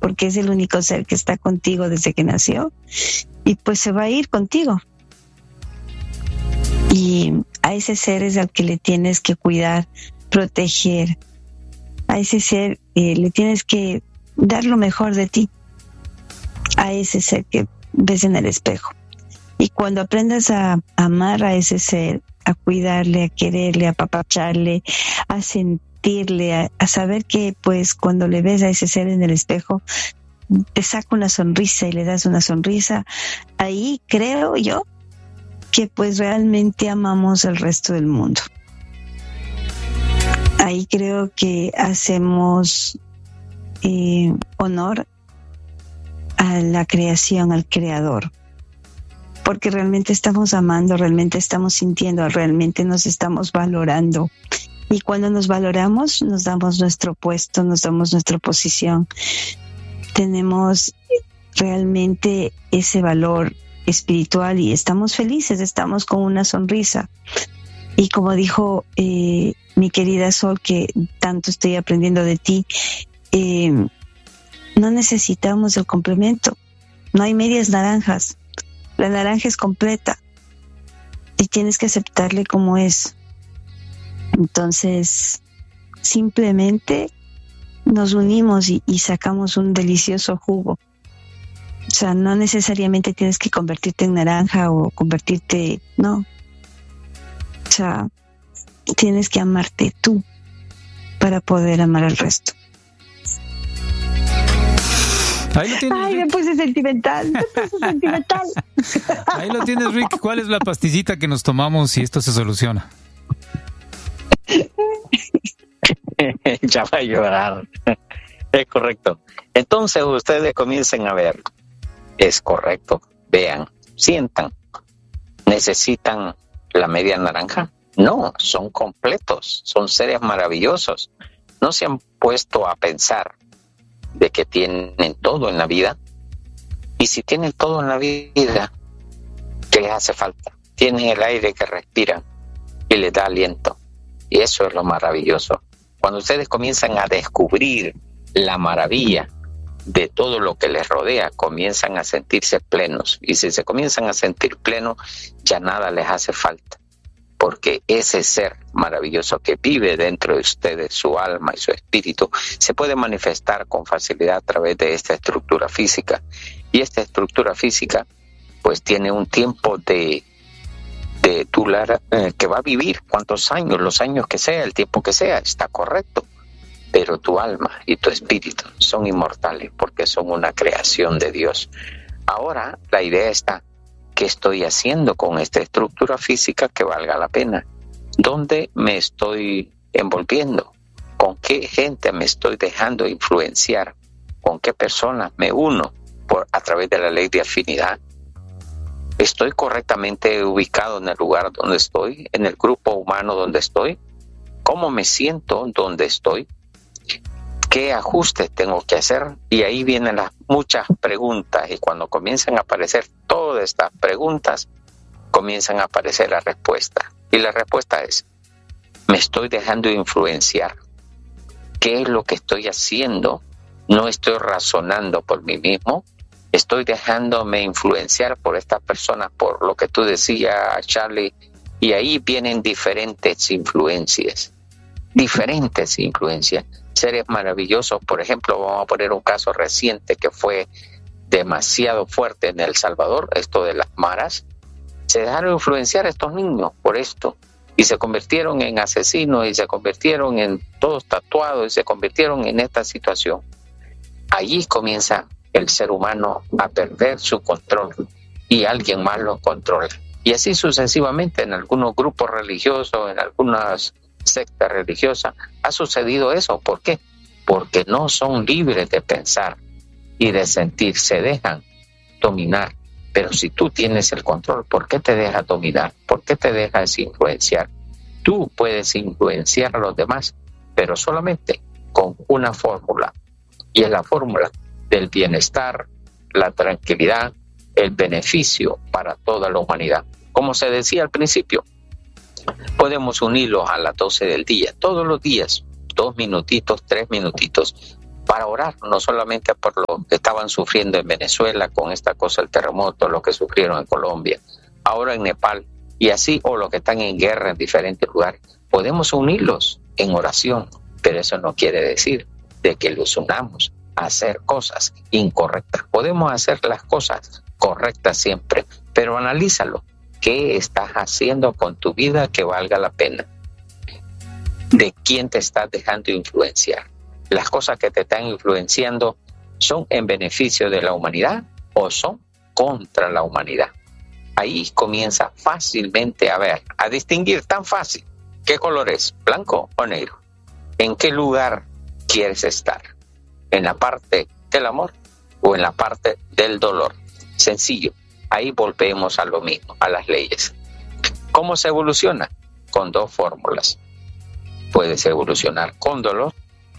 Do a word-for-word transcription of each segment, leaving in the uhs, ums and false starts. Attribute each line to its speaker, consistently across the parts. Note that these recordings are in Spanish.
Speaker 1: porque es el único ser que está contigo desde que nació, y pues se va a ir contigo. Y a ese ser es al que le tienes que cuidar, proteger. A ese ser eh, le tienes que dar lo mejor de ti. A ese ser que ves en el espejo. Y cuando aprendas a amar a ese ser, a cuidarle, a quererle, a apapacharle, a sentirle, a, a saber que pues cuando le ves a ese ser en el espejo, te saca una sonrisa y le das una sonrisa, ahí creo yo que pues realmente amamos al resto del mundo. Ahí creo que hacemos eh, honor a la creación, al creador, porque realmente estamos amando, realmente estamos sintiendo, realmente nos estamos valorando. Y cuando nos valoramos, nos damos nuestro puesto, nos damos nuestra posición. Tenemos realmente ese valor espiritual y estamos felices, estamos con una sonrisa. Y como dijo eh, mi querida Sol, que tanto estoy aprendiendo de ti, eh, no necesitamos el complemento. No hay medias naranjas. La naranja es completa y tienes que aceptarle como es. Entonces, simplemente nos unimos y, y sacamos un delicioso jugo. O sea, no necesariamente tienes que convertirte en naranja o convertirte, no. O sea, tienes que amarte tú para poder amar al resto.
Speaker 2: Ahí lo tienes,
Speaker 1: Ay,
Speaker 2: Rick.
Speaker 1: me puse sentimental, me puse sentimental.
Speaker 2: Ahí lo tienes, Rick. ¿Cuál es la pastillita que nos tomamos si esto se soluciona?
Speaker 3: Ya va a llorar. Es correcto. Entonces ustedes comiencen a ver. Es correcto. Vean, sientan. ¿Necesitan la media naranja? No, son completos. Son seres maravillosos. No se han puesto a pensar de que tienen todo en la vida. Y si tienen todo en la vida, ¿qué les hace falta? Tienen el aire que respiran y les da aliento. Y eso es lo maravilloso. Cuando ustedes comienzan a descubrir la maravilla de todo lo que les rodea, comienzan a sentirse plenos. Y si se comienzan a sentir plenos, ya nada les hace falta. Porque ese ser maravilloso que vive dentro de ustedes, su alma y su espíritu, se puede manifestar con facilidad a través de esta estructura física. Y esta estructura física, pues tiene un tiempo de, de durar, eh, que va a vivir cuántos años, los años que sea, el tiempo que sea, está correcto. Pero tu alma y tu espíritu son inmortales porque son una creación de Dios. Ahora la idea está, ¿qué estoy haciendo con esta estructura física que valga la pena? ¿Dónde me estoy envolviendo? ¿Con qué gente me estoy dejando influenciar? ¿Con qué personas me uno por, a través de la ley de afinidad? ¿Estoy correctamente ubicado en el lugar donde estoy? ¿En el grupo humano donde estoy? ¿Cómo me siento donde estoy? ¿Qué ajustes tengo que hacer? Y ahí vienen las muchas preguntas, y cuando comienzan a aparecer todas estas preguntas, comienzan a aparecer las respuestas. Y la respuesta es, me estoy dejando influenciar. ¿Qué es lo que estoy haciendo? No estoy razonando por mí mismo, estoy dejándome influenciar por estas personas, por lo que tú decías, Charlie, y ahí vienen diferentes influencias, diferentes influencias. Seres maravillosos, por ejemplo, vamos a poner un caso reciente que fue demasiado fuerte en El Salvador, esto de las maras. Se dejaron influenciar estos niños por esto y se convirtieron en asesinos y se convirtieron en todos tatuados y se convirtieron en esta situación. Allí comienza el ser humano a perder su control y alguien más lo controla. Y así sucesivamente en algunos grupos religiosos, en algunas secta religiosa, ha sucedido eso. ¿Por qué? Porque no son libres de pensar y de sentir, se dejan dominar. Pero si tú tienes el control, ¿por qué te dejas dominar? ¿Por qué te dejas influenciar? Tú puedes influenciar a los demás, pero solamente con una fórmula, y es la fórmula del bienestar, la tranquilidad, el beneficio para toda la humanidad. Como se decía al principio, podemos unirlos a las doce del día, todos los días, dos minutitos, tres minutitos, para orar, no solamente por lo que estaban sufriendo en Venezuela con esta cosa, el terremoto, lo que sufrieron en Colombia, ahora en Nepal, y así, o los que están en guerra en diferentes lugares. Podemos unirlos en oración, pero eso no quiere decir de que los unamos a hacer cosas incorrectas. Podemos hacer las cosas correctas siempre, pero analízalo. ¿Qué estás haciendo con tu vida que valga la pena? ¿De quién te estás dejando influenciar? ¿Las cosas que te están influenciando son en beneficio de la humanidad o son contra la humanidad? Ahí comienza fácilmente a ver, a distinguir tan fácil qué color es, blanco o negro. ¿En qué lugar quieres estar? ¿En la parte del amor o en la parte del dolor? Sencillo, ahí volvemos a lo mismo, a las leyes. ¿Cómo se evoluciona? Con dos fórmulas. Puedes evolucionar con dolor,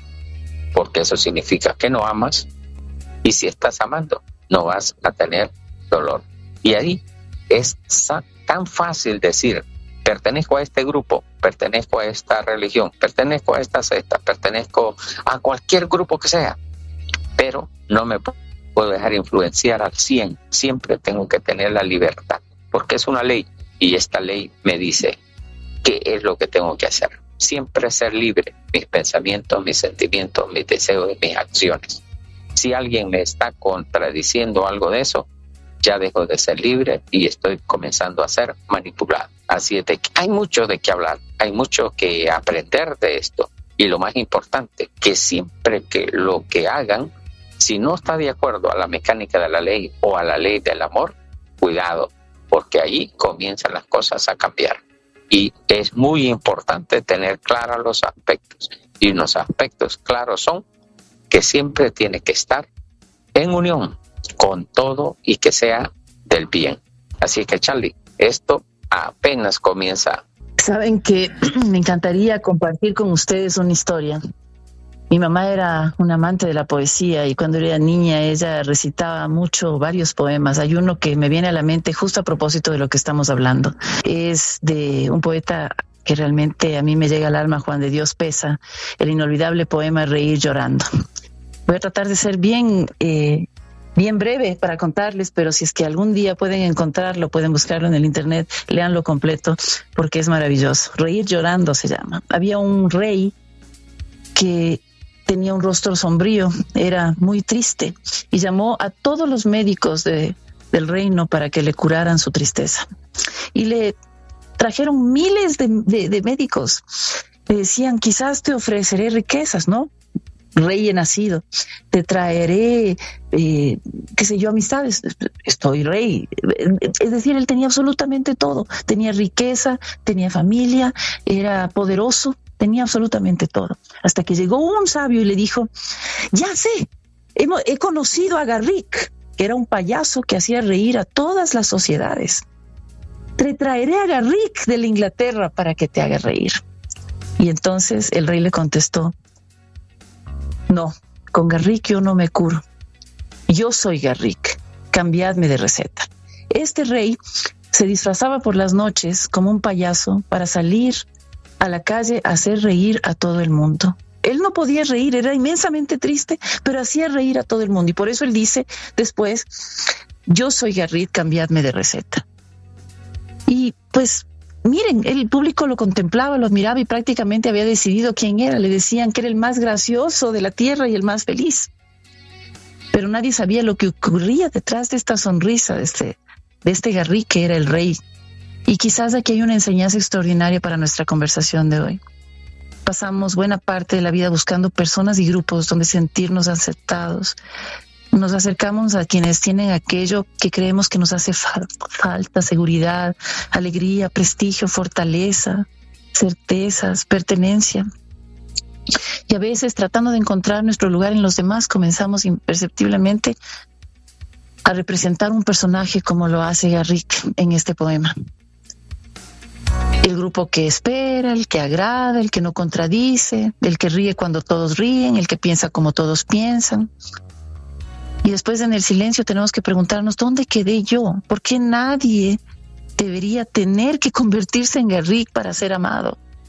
Speaker 3: porque eso significa que no amas, y si estás amando, no vas a tener dolor. Y ahí es tan fácil decir, pertenezco a este grupo, pertenezco a esta religión, pertenezco a esta secta, pertenezco a cualquier grupo que sea, pero no me puedo dejar influenciar al cien, siempre tengo que tener la libertad, porque es una ley, y esta ley me dice qué es lo que tengo que hacer. Siempre ser libre, mis pensamientos, mis sentimientos, mis deseos y mis acciones. Si alguien me está contradiciendo algo de eso, ya dejo de ser libre y estoy comenzando a ser manipulado. Así es de que hay mucho de qué hablar, hay mucho que aprender de esto. Y lo más importante, que siempre que lo que hagan, si no está de acuerdo a la mecánica de la ley o a la ley del amor, cuidado, porque ahí comienzan las cosas a cambiar. Y es muy importante tener claros los aspectos. Y los aspectos claros son que siempre tiene que estar en unión con todo y que sea del bien. Así que, Charlie, esto apenas comienza.
Speaker 4: Saben que me encantaría compartir con ustedes una historia. Mi mamá era una amante de la poesía y cuando era niña ella recitaba mucho varios poemas. Hay uno que me viene a la mente justo a propósito de lo que estamos hablando. Es de un poeta que realmente a mí me llega al alma, Juan de Dios Pesa, el inolvidable poema Reír llorando. Voy a tratar de ser bien, eh, bien breve para contarles, pero si es que algún día pueden encontrarlo, pueden buscarlo en el internet, léanlo completo porque es maravilloso. Reír llorando se llama. Había un rey que tenía un rostro sombrío, era muy triste y llamó a todos los médicos de, del reino para que le curaran su tristeza. Y le trajeron miles de, de, de médicos. Le decían, quizás te ofreceré riquezas, ¿no? Rey he nacido, te traeré, eh, qué sé yo, amistades, estoy rey. Es decir, él tenía absolutamente todo. Tenía riqueza, tenía familia, era poderoso. Tenía absolutamente todo. Hasta que llegó un sabio y le dijo, ya sé, hemos, he conocido a Garrick, que era un payaso que hacía reír a todas las sociedades. Te traeré a Garrick de la Inglaterra para que te haga reír. Y entonces el rey le contestó, no, con Garrick yo no me curo. Yo soy Garrick, cambiadme de receta. Este rey se disfrazaba por las noches como un payaso para salir a la calle a hacer reír a todo el mundo. Él no podía reír, era inmensamente triste, pero hacía reír a todo el mundo. Y por eso él dice después, yo soy Garrick, cambiadme de receta. Y pues, miren, el público lo contemplaba, lo admiraba y prácticamente había decidido quién era. Le decían que era el más gracioso de la tierra y el más feliz. Pero nadie sabía lo que ocurría detrás de esta sonrisa de este, de este Garrick que era el rey. Y quizás aquí hay una enseñanza extraordinaria para nuestra conversación de hoy. Pasamos buena parte de la vida buscando personas y grupos donde sentirnos aceptados. Nos acercamos a quienes tienen aquello que creemos que nos hace fa- falta, seguridad, alegría, prestigio, fortaleza, certezas, pertenencia. Y a veces, tratando de encontrar nuestro lugar en los demás, comenzamos imperceptiblemente a representar un personaje como lo hace Garrick en este poema. El grupo que espera, el que agrada, el que no contradice, el que ríe cuando todos ríen, el que piensa como todos piensan. Y después en el silencio tenemos que preguntarnos, ¿dónde quedé yo? ¿Por qué nadie debería tener que convertirse en Garrick para ser amado?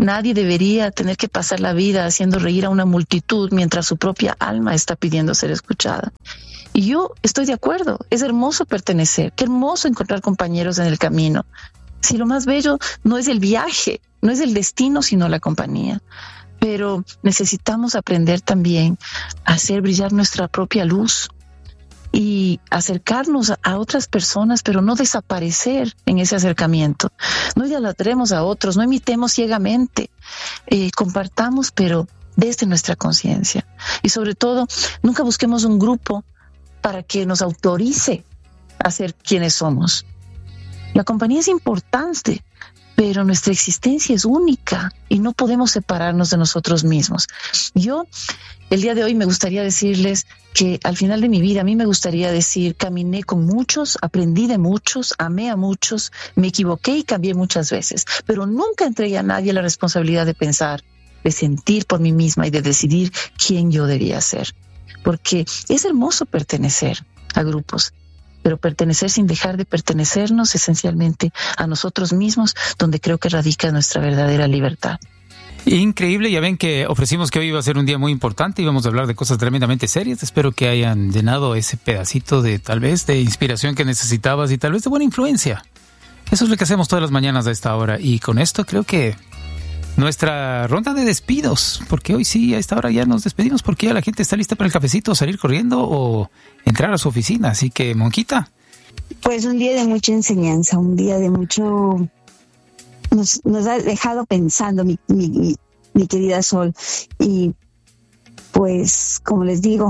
Speaker 4: Nadie debería tener que pasar la vida haciendo reír a una multitud mientras su propia alma está pidiendo ser escuchada. Y yo estoy de acuerdo, es hermoso pertenecer, qué hermoso encontrar compañeros en el camino. Si lo más bello no es el viaje, no es el destino, sino la compañía. Pero necesitamos aprender también a hacer brillar nuestra propia luz y acercarnos a otras personas, pero no desaparecer en ese acercamiento. No idolatremos a otros, no imitemos ciegamente, eh, compartamos, pero desde nuestra conciencia. Y sobre todo, nunca busquemos un grupo para que nos autorice a ser quienes somos. La compañía es importante, pero nuestra existencia es única y no podemos separarnos de nosotros mismos. Yo, el día de hoy, me gustaría decirles que al final de mi vida, a mí me gustaría decir, caminé con muchos, aprendí de muchos, amé a muchos, me equivoqué y cambié muchas veces, pero nunca entregué a nadie la responsabilidad de pensar, de sentir por mí misma y de decidir quién yo debía ser. Porque es hermoso pertenecer a grupos, pero pertenecer sin dejar de pertenecernos esencialmente a nosotros mismos, donde creo que radica nuestra verdadera libertad.
Speaker 2: Increíble, ya ven que ofrecimos que hoy iba a ser un día muy importante, íbamos a hablar de cosas tremendamente serias. Espero que hayan llenado ese pedacito de tal vez de inspiración que necesitabas y tal vez de buena influencia. Eso es lo que hacemos todas las mañanas a esta hora, y con esto creo que nuestra ronda de despidos, porque hoy sí a esta hora ya nos despedimos porque ya la gente está lista para el cafecito, salir corriendo o entrar a su oficina. Así que, Monquita.
Speaker 1: Pues un día de mucha enseñanza, un día de mucho... Nos, nos ha dejado pensando, mi, mi, mi, mi querida Sol. Y pues, como les digo,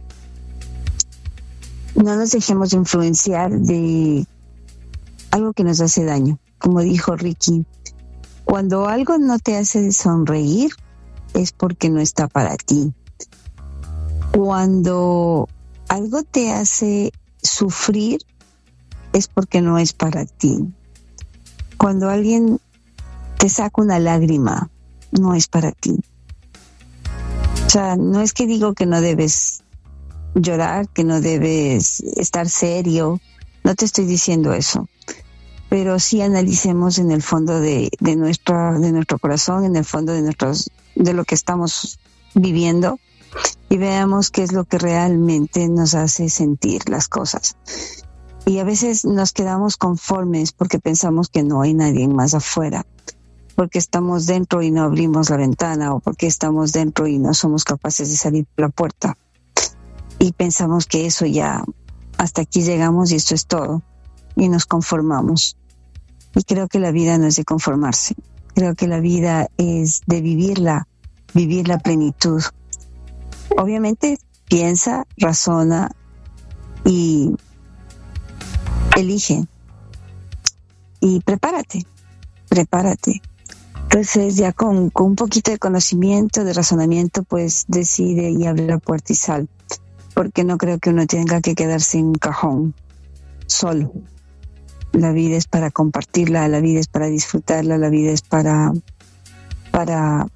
Speaker 1: no nos dejemos influenciar de algo que nos hace daño. Como dijo Ricky, cuando algo no te hace sonreír, es porque no está para ti. Cuando algo te hace sufrir, es porque no es para ti. Cuando alguien te saca una lágrima, no es para ti. O sea, no es que digo que no debes llorar, que no debes estar serio, no te estoy diciendo eso. Pero sí analicemos en el fondo de, de, nuestro, de nuestro corazón, en el fondo de, nuestros, de lo que estamos viviendo, y veamos qué es lo que realmente nos hace sentir las cosas. Y a veces nos quedamos conformes porque pensamos que no hay nadie más afuera, porque estamos dentro y no abrimos la ventana, o porque estamos dentro y no somos capaces de salir por la puerta. Y pensamos que eso ya, hasta aquí llegamos y esto es todo. Y nos conformamos. Y creo que la vida no es de conformarse. Creo que la vida es de vivirla, vivir la plenitud. Obviamente piensa, razona y elige. Y prepárate, prepárate. Entonces ya con, con un poquito de conocimiento, de razonamiento, pues decide y abre la puerta y sal. Porque no creo que uno tenga que quedarse en un cajón solo. La vida es para compartirla, la vida es para disfrutarla, la vida es para, para,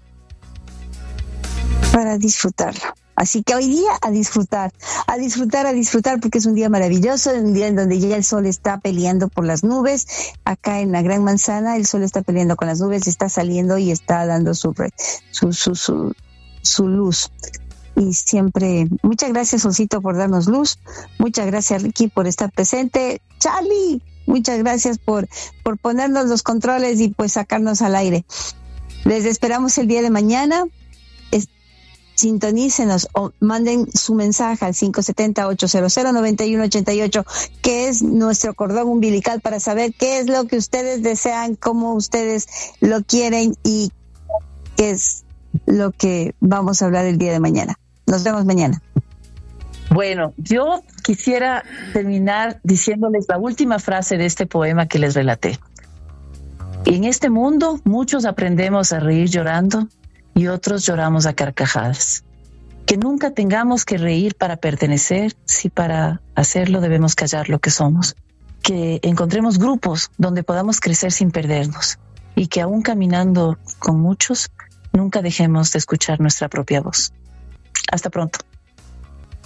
Speaker 1: para disfrutarla. Así que hoy día a disfrutar, a disfrutar, a disfrutar, porque es un día maravilloso, un día en donde ya el sol está peleando por las nubes. Acá en la Gran Manzana el sol está peleando con las nubes, está saliendo y está dando su, su, su, su, su luz. Y siempre, muchas gracias, Solcito, por darnos luz. Muchas gracias, Ricky, por estar presente. Charlie, muchas gracias por, por ponernos los controles y pues sacarnos al aire. Les esperamos el día de mañana. Es, sintonícenos o manden su mensaje al cinco siete cero, ocho cero cero, nueve uno ocho ocho, que es nuestro cordón umbilical para saber qué es lo que ustedes desean, cómo ustedes lo quieren y qué es lo que vamos a hablar el día de mañana. Nos vemos mañana.
Speaker 4: Bueno, yo quisiera terminar diciéndoles la última frase de este poema que les relaté. En este mundo muchos aprendemos a reír llorando y otros lloramos a carcajadas. Que nunca tengamos que reír para pertenecer, si para hacerlo debemos callar lo que somos. Que encontremos grupos donde podamos crecer sin perdernos y que aún caminando con muchos, nunca dejemos de escuchar nuestra propia voz. Hasta pronto.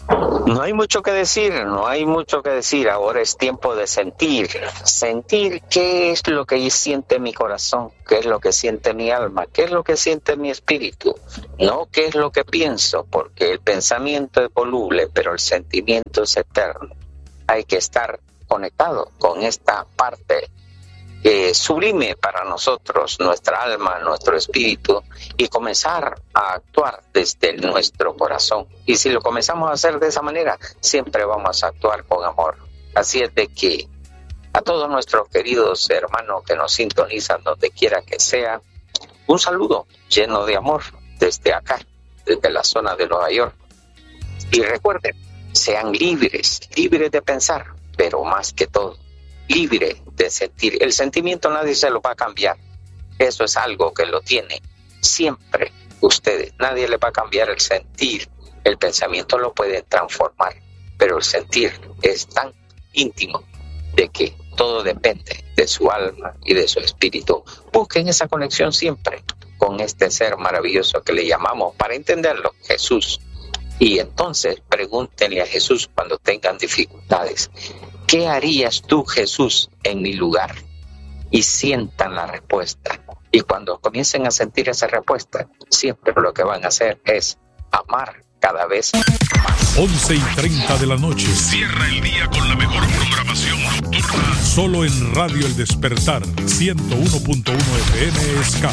Speaker 3: No hay mucho que decir, no hay mucho que decir. Ahora es tiempo de sentir. Sentir qué es lo que siente mi corazón, qué es lo que siente mi alma, qué es lo que siente mi espíritu. No qué es lo que pienso, porque el pensamiento es voluble, pero el sentimiento es eterno. Hay que estar conectado con esta parte eh, sublime para nosotros, nuestra alma, nuestro espíritu, y comenzar a actuar desde nuestro corazón. Y si lo comenzamos a hacer de esa manera, siempre vamos a actuar con amor. Así es de que a todos nuestros queridos hermanos que nos sintonizan donde quiera que sea, un saludo lleno de amor desde acá, desde la zona de Nueva York. Y recuerden, sean libres, libres de pensar, pero más que todo, libre de sentir. El sentimiento nadie se lo va a cambiar. Eso es algo que lo tiene siempre ustedes. Nadie le va a cambiar el sentir. El pensamiento lo puede transformar, pero el sentir es tan íntimo de que todo depende de su alma y de su espíritu. Busquen esa conexión siempre con este ser maravilloso que le llamamos, para entenderlo, Jesús. Y entonces pregúntenle a Jesús cuando tengan dificultades: ¿qué harías tú, Jesús, en mi lugar? Y sientan la respuesta. Y cuando comiencen a sentir esa respuesta, siempre lo que van a hacer es amar cada vez más.
Speaker 5: once y treinta de la noche. Cierra el día con la mejor programación nocturna. Solo en Radio El Despertar, ciento uno punto uno F M Ska.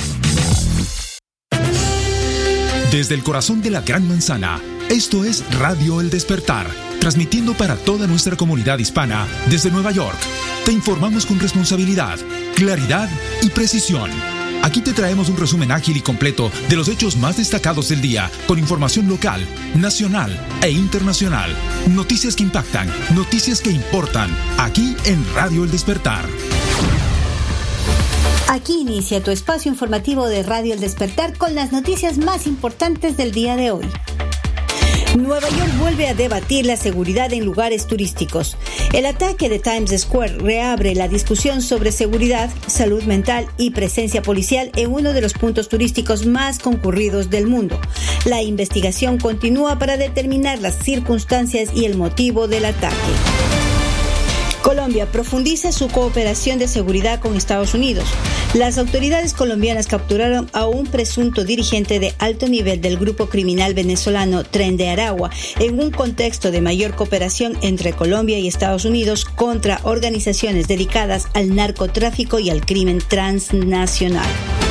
Speaker 6: Desde el corazón de la Gran Manzana, esto es Radio El Despertar, transmitiendo para toda nuestra comunidad hispana desde Nueva York. Te informamos con responsabilidad, claridad y precisión. Aquí te traemos un resumen ágil y completo de los hechos más destacados del día, con información local, nacional e internacional. Noticias que impactan, noticias que importan, aquí en Radio El Despertar.
Speaker 7: Aquí inicia tu espacio informativo de Radio El Despertar con las noticias más importantes del día de hoy. Nueva York vuelve a debatir la seguridad en lugares turísticos. El ataque de Times Square reabre la discusión sobre seguridad, salud mental y presencia policial en uno de los puntos turísticos más concurridos del mundo. La investigación continúa para determinar las circunstancias y el motivo del ataque. Colombia profundiza su cooperación de seguridad con Estados Unidos. Las autoridades colombianas capturaron a un presunto dirigente de alto nivel del grupo criminal venezolano Tren de Aragua en un contexto de mayor cooperación entre Colombia y Estados Unidos contra organizaciones dedicadas al narcotráfico y al crimen transnacional.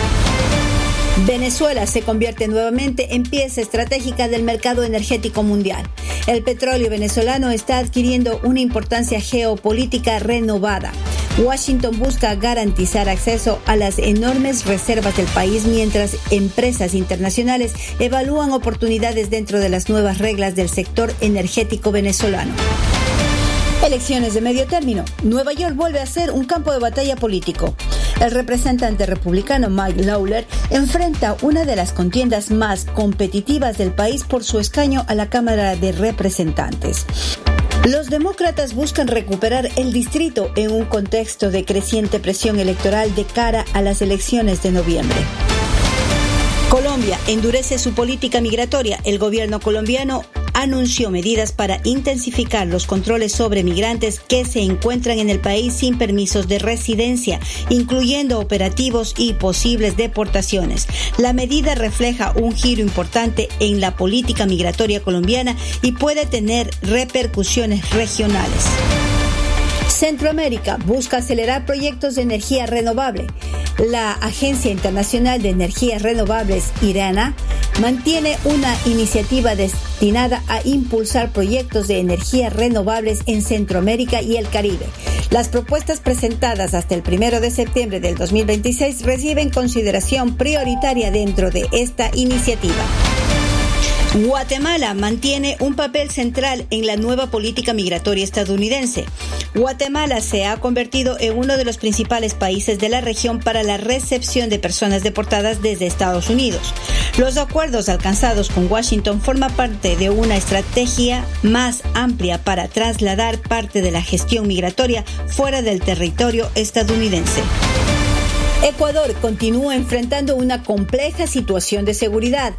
Speaker 7: Venezuela se convierte nuevamente en pieza estratégica del mercado energético mundial. El petróleo venezolano está adquiriendo una importancia geopolítica renovada. Washington busca garantizar acceso a las enormes reservas del país mientras empresas internacionales evalúan oportunidades dentro de las nuevas reglas del sector energético venezolano. Elecciones de medio término. Nueva York vuelve a ser un campo de batalla político. El representante republicano Mike Lawler enfrenta una de las contiendas más competitivas del país por su escaño a la Cámara de Representantes. Los demócratas buscan recuperar el distrito en un contexto de creciente presión electoral de cara a las elecciones de noviembre. Colombia endurece su política migratoria. El gobierno colombiano anunció medidas para intensificar los controles sobre migrantes que se encuentran en el país sin permisos de residencia, incluyendo operativos y posibles deportaciones. La medida refleja un giro importante en la política migratoria colombiana y puede tener repercusiones regionales. Centroamérica busca acelerar proyectos de energía renovable. La Agencia Internacional de Energías Renovables, IRENA, mantiene una iniciativa destinada a impulsar proyectos de energías renovables en Centroamérica y el Caribe. Las propuestas presentadas hasta el primero de septiembre del dos mil veintiséis reciben consideración prioritaria dentro de esta iniciativa. Guatemala mantiene un papel central en la nueva política migratoria estadounidense. Guatemala se ha convertido en uno de los principales países de la región para la recepción de personas deportadas desde Estados Unidos. Los acuerdos alcanzados con Washington forman parte de una estrategia más amplia para trasladar parte de la gestión migratoria fuera del territorio estadounidense. Ecuador continúa enfrentando una compleja situación de seguridad.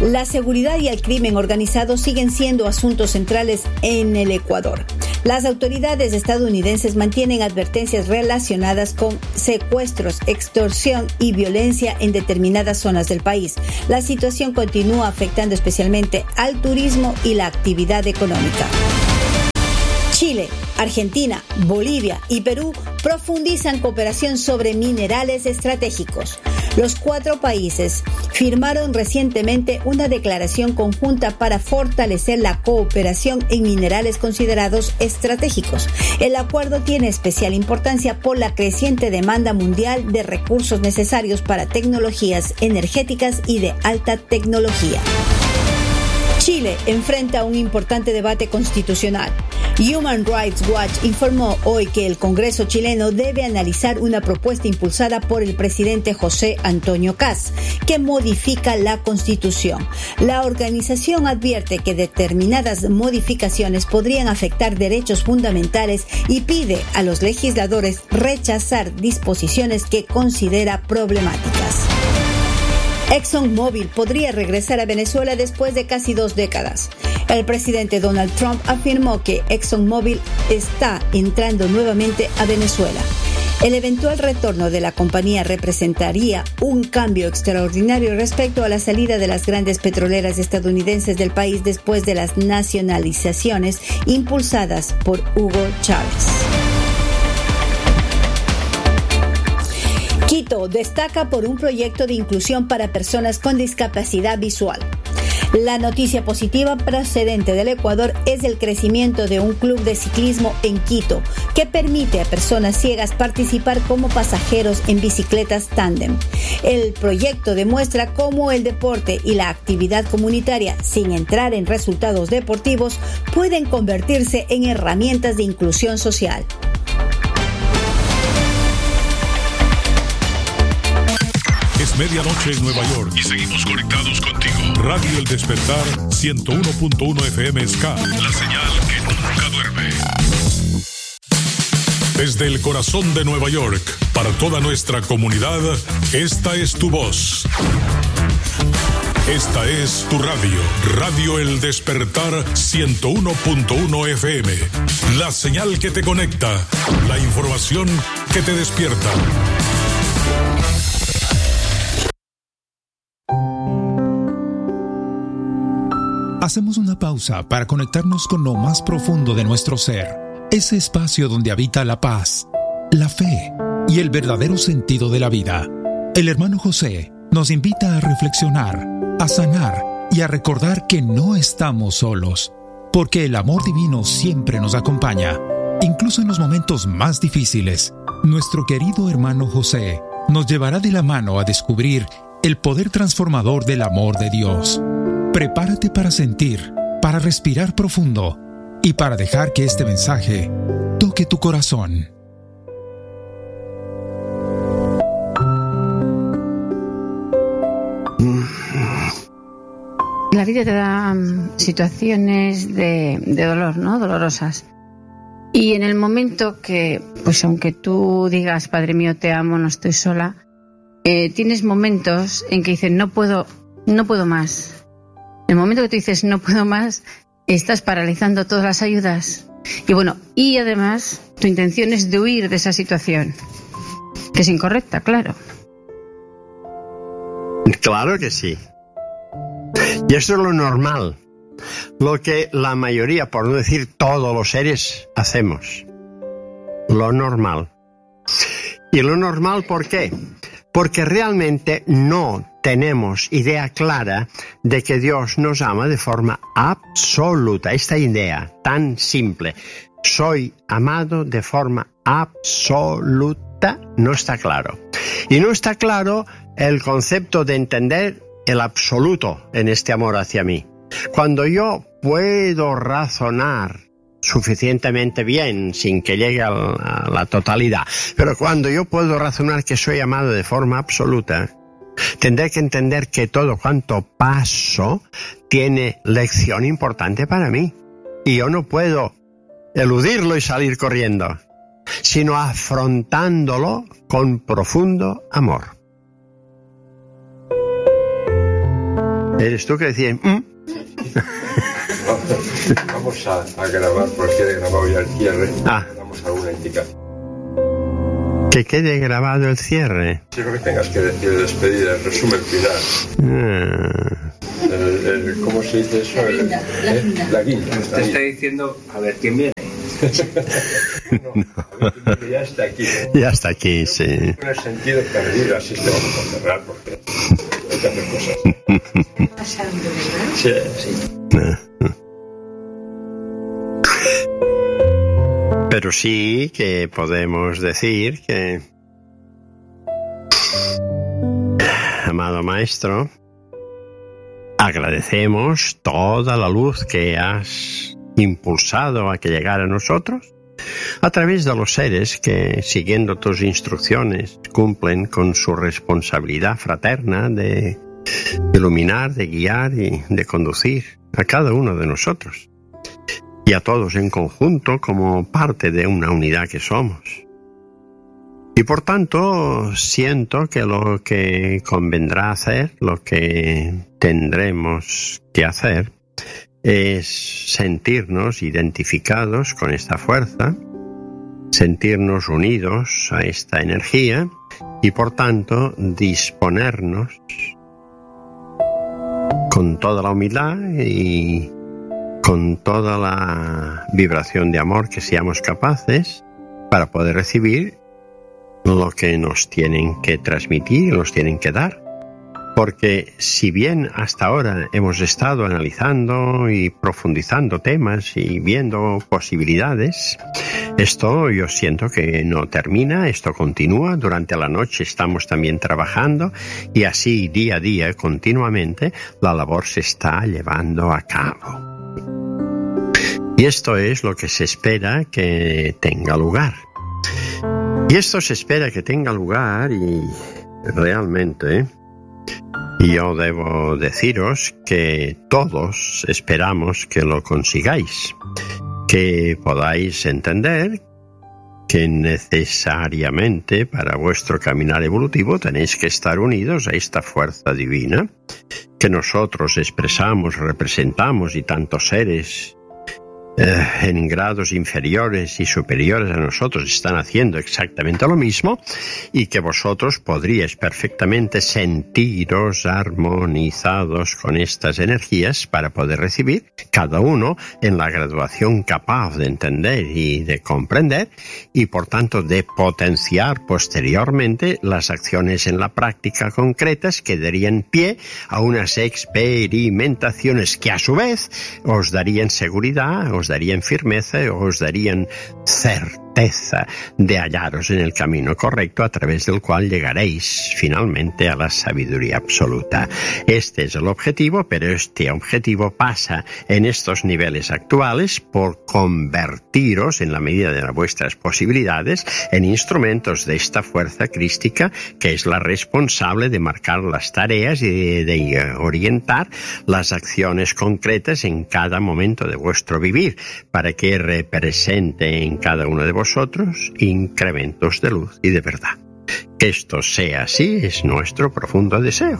Speaker 7: La seguridad y el crimen organizado siguen siendo asuntos centrales en el Ecuador. Las autoridades estadounidenses mantienen advertencias relacionadas con secuestros, extorsión y violencia en determinadas zonas del país. La situación continúa afectando especialmente al turismo y la actividad económica. Chile, Argentina, Bolivia y Perú profundizan cooperación sobre minerales estratégicos. Los cuatro países firmaron recientemente una declaración conjunta para fortalecer la cooperación en minerales considerados estratégicos. El acuerdo tiene especial importancia por la creciente demanda mundial de recursos necesarios para tecnologías energéticas y de alta tecnología. Chile enfrenta un importante debate constitucional. Human Rights Watch informó hoy que el Congreso chileno debe analizar una propuesta impulsada por el presidente José Antonio Kast, que modifica la Constitución. La organización advierte que determinadas modificaciones podrían afectar derechos fundamentales y pide a los legisladores rechazar disposiciones que considera problemáticas. ExxonMobil podría regresar a Venezuela después de casi dos décadas. El presidente Donald Trump afirmó que ExxonMobil está entrando nuevamente a Venezuela. El eventual retorno de la compañía representaría un cambio extraordinario respecto a la salida de las grandes petroleras estadounidenses del país después de las nacionalizaciones impulsadas por Hugo Chávez. Quito destaca por un proyecto de inclusión para personas con discapacidad visual. La noticia positiva procedente del Ecuador es el crecimiento de un club de ciclismo en Quito que permite a personas ciegas participar como pasajeros en bicicletas tándem. El proyecto demuestra cómo el deporte y la actividad comunitaria, sin entrar en resultados deportivos, pueden convertirse en herramientas de inclusión social.
Speaker 5: Es medianoche en Nueva York y seguimos conectados contigo. Radio El Despertar ciento uno punto uno F M Ska, la señal que nunca duerme. Desde el corazón de Nueva York, para toda nuestra comunidad, esta es tu voz. Esta es tu radio, Radio El Despertar ciento uno punto uno F M. La señal que te conecta, la información que te despierta.
Speaker 6: Hacemos una pausa para conectarnos con lo más profundo de nuestro ser, ese espacio donde habita la paz, la fe y el verdadero sentido de la vida. El hermano José nos invita a reflexionar, a sanar y a recordar que no estamos solos, porque el amor divino siempre nos acompaña, incluso en los momentos más difíciles. Nuestro querido hermano José nos llevará de la mano a descubrir el poder transformador del amor de Dios. Prepárate para sentir, para respirar profundo y para dejar que este mensaje toque tu corazón.
Speaker 8: La vida te da situaciones de, de dolor, ¿no? Dolorosas. Y en el momento que, pues aunque tú digas, Padre mío, te amo, no estoy sola, eh, tienes momentos en que dices, no puedo, no puedo más. En el momento que tú dices no puedo más, estás paralizando todas las ayudas. Y bueno, y además tu intención es de huir de esa situación, que es incorrecta, claro.
Speaker 9: Claro que sí. Y eso es lo normal. Lo que la mayoría, por no decir todos los seres, hacemos. Lo normal. ¿Y lo normal por qué? Porque realmente no tenemos idea clara de que Dios nos ama de forma absoluta. Esta idea tan simple, soy amado de forma absoluta, no está claro. Y no está claro el concepto de entender el absoluto en este amor hacia mí. Cuando yo puedo razonar suficientemente bien, sin que llegue a la, a la totalidad, pero cuando yo puedo razonar que soy amado de forma absoluta, tendré que entender que todo cuanto paso tiene lección importante para mí. Y yo no puedo eludirlo y salir corriendo, sino afrontándolo con profundo amor. ¿Eres tú que decías? ¿Mm?
Speaker 10: Vamos a, a grabar, porque quede grabado ya el cierre.
Speaker 9: Ah.
Speaker 10: Damos alguna indicación.
Speaker 9: Que quede grabado el cierre.
Speaker 10: Sí, lo que tengas que decir, despedida, el resumen final.
Speaker 9: Ah.
Speaker 10: El, el, ¿Cómo se dice eso?
Speaker 11: La guinda.
Speaker 10: El,
Speaker 11: La
Speaker 10: ¿eh?
Speaker 11: guinda.
Speaker 10: La guinda.
Speaker 11: Usted está diciendo, a ver quién viene.
Speaker 10: No, a ver quién viene, ya está aquí.
Speaker 9: Ya está aquí, sí.
Speaker 10: En el sentido perdido, así te vamos a cerrar, porque hay que hacer cosas.
Speaker 11: Pasando, ¿verdad?
Speaker 10: Sí, sí.
Speaker 9: Pero sí que podemos decir que, amado maestro, agradecemos toda la luz que has impulsado a que llegara a nosotros a través de los seres que, siguiendo tus instrucciones, cumplen con su responsabilidad fraterna de iluminar, de guiar y de conducir a cada uno de nosotros y a todos en conjunto como parte de una unidad que somos. Y por tanto siento que lo que convendrá hacer, lo que tendremos que hacer, es sentirnos identificados con esta fuerza, sentirnos unidos a esta energía y por tanto disponernos con toda la humildad y con toda la vibración de amor que seamos capaces para poder recibir lo que nos tienen que transmitir, nos tienen que dar. Porque si bien hasta ahora hemos estado analizando y profundizando temas y viendo posibilidades, esto yo siento que no termina, esto continúa. Durante la noche estamos también trabajando y así día a día, continuamente, la labor se está llevando a cabo. Y esto es lo que se espera que tenga lugar. Y esto se espera que tenga lugar y realmente yo debo deciros que todos esperamos que lo consigáis, que podáis entender que necesariamente para vuestro caminar evolutivo tenéis que estar unidos a esta fuerza divina que nosotros expresamos, representamos y tantos seres Eh, en grados inferiores y superiores a nosotros están haciendo exactamente lo mismo y que vosotros podríais perfectamente sentiros armonizados con estas energías para poder recibir, cada uno en la graduación capaz de entender y de comprender y por tanto de potenciar posteriormente las acciones en la práctica concretas que darían pie a unas experimentaciones que a su vez os darían seguridad, os darían firmeza, os darían certeza de hallaros en el camino correcto a través del cual llegaréis finalmente a la sabiduría absoluta. Este es el objetivo, pero este objetivo pasa en estos niveles actuales por convertiros en la medida de vuestras posibilidades en instrumentos de esta fuerza crística que es la responsable de marcar las tareas y de, de orientar las acciones concretas en cada momento de vuestro vivir, para que represente en cada uno de vosotros incrementos de luz y de verdad. Que esto sea así es nuestro profundo deseo.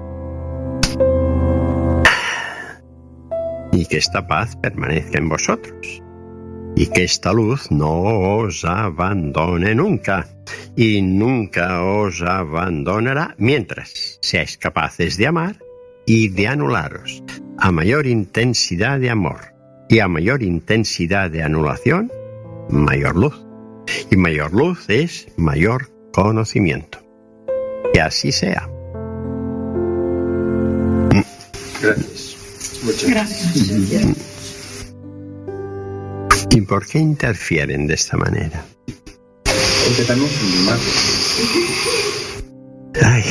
Speaker 9: Y que esta paz permanezca en vosotros. Y que esta luz no os abandone nunca. Y nunca os abandonará mientras seáis capaces de amar y de anularos a mayor intensidad de amor. Y a mayor intensidad de anulación, mayor luz. Y mayor luz es mayor conocimiento. Que así sea.
Speaker 10: Gracias. Muchas gracias.
Speaker 11: Gracias.
Speaker 9: ¿Y por qué interfieren de esta manera?
Speaker 11: Porque también son más.
Speaker 9: Ay.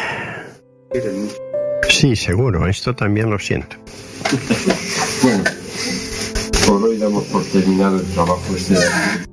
Speaker 9: Sí, seguro. Esto también lo siento.
Speaker 10: Bueno. Por hoy damos por terminado el trabajo este de aquí.